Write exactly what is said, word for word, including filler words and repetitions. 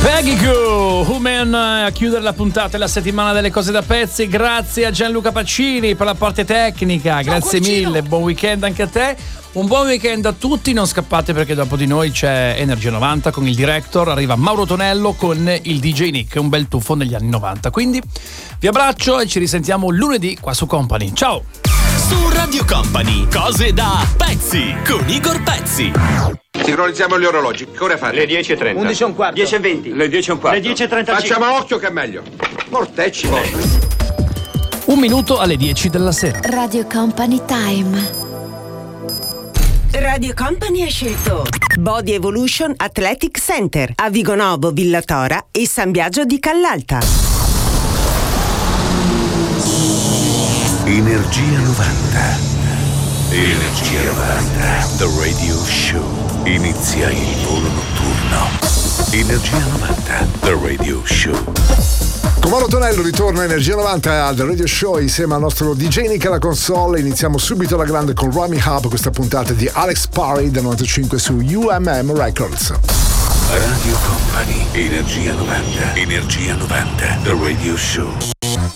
Peggy Goo, Human, a chiudere la puntata e la settimana delle cose da pezzi. Grazie a Gianluca Pacini per la parte tecnica. Ciao, grazie cuoricino. Mille, buon weekend anche a te. Un buon weekend a tutti, non scappate perché dopo di noi c'è Energia novanta con il director, arriva Mauro Tonello con il D J Nick, un bel tuffo negli anni novanta. Quindi vi abbraccio e ci risentiamo lunedì qua su Company. Ciao! Su Radio Company, cose da pezzi con Igor Pezzi. Sincronizziamo gli orologi. Che ore fate? Le dieci e trenta. undici e un quarto. dieci e venti. Le dieci e un quarto. Le dieci e trentacinque. Facciamo occhio che è meglio. Mortecci. Un minuto alle dieci della sera. Radio Company Time. Radio Company ha scelto Body Evolution Athletic Center a Vigonovo, Villatora e San Biagio di Callalta. Energia novanta. Energia novanta. The Radio Show. Inizia il volo notturno. Energia novanta. The Radio Show. Con Mauro Tonello ritorna Energia novanta al Radio Show insieme al nostro D J Nick alla console. Iniziamo subito la grande con Rummy Hub, questa puntata di Alex Parry del novantacinque su U M M Records. Radio Company, Energia novanta, Energia novanta, The Radio Show.